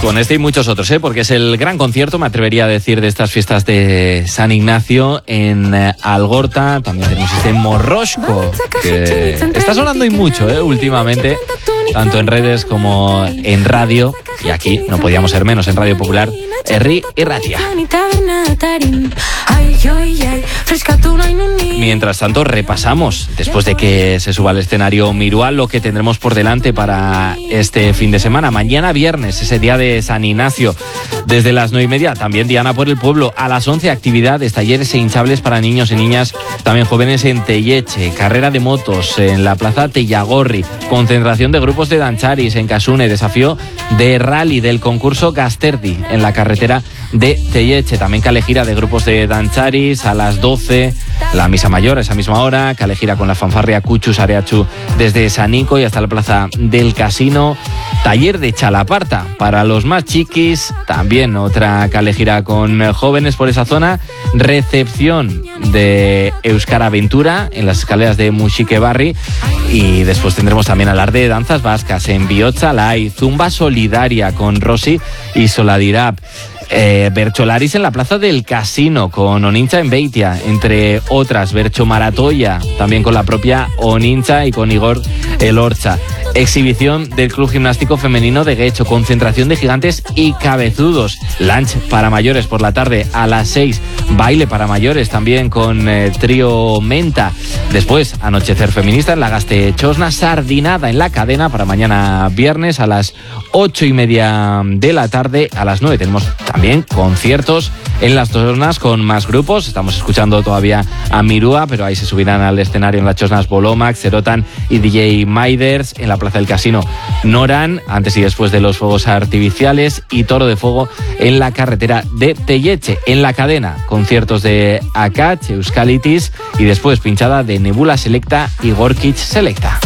Con este y muchos otros, porque es el gran concierto, me atrevería a decir, de estas fiestas de San Ignacio en Algorta. También tenemos este Morrosco, que está sonando y mucho últimamente, tanto en redes como en radio. Y aquí no podíamos ser menos, en Radio Popular, Herri y Ratia. Mientras tanto, repasamos, después de que se suba al escenario Mirua, lo que tendremos por delante para este fin de semana. Mañana viernes, ese día de San Ignacio, desde las 9:30, también Diana por el Pueblo. A las 11, actividades, talleres e hinchables para niños y niñas, también jóvenes en Telleche, carrera de motos en la Plaza Tellagorri, concentración de grupos de dancharis en Casune, desafío de rally del concurso Gasterdi en la carretera de Telleche, también calejira de grupos de dancharis a las 12, la misa mayor a esa misma hora, calejira con la fanfarria Cuchus Areachu desde Sanico y hasta la plaza del Casino, taller de chalaparta para los más chiquis, también otra calejira con jóvenes por esa zona, recepción de Euskara Aventura en las escaleras de Muxique Barri, y después tendremos también alarde de danzas vascas en Biotza, Lai, zumba solidaria con Rosy y Soladirap. Bercholaris en la plaza del Casino con Onincha en Beitia, entre otras. Bercho Maratoya también con la propia Onincha y con Igor Elorcha. Exhibición del Club Gimnástico Femenino de Guecho, concentración de gigantes y cabezudos. Lunch para mayores por la tarde a las 6, baile para mayores también con trío Menta. Después, anochecer feminista en la Gaste Chosna, sardinada en la Cadena para mañana viernes a las 8:30 de la tarde. A las 9 tenemos también conciertos en las Chosnas con más grupos. Estamos escuchando todavía a Mirua, pero ahí se subirán al escenario en las Chosnas Bolomax, Serotan y DJ Maiders. En la Plaza del Casino, Noran, antes y después de los fuegos artificiales, y Toro de Fuego en la carretera de Telleche. En la Cadena, conciertos de Akach, Euskalitis, y después pinchada de Nebula Selecta y Gorkich Selecta.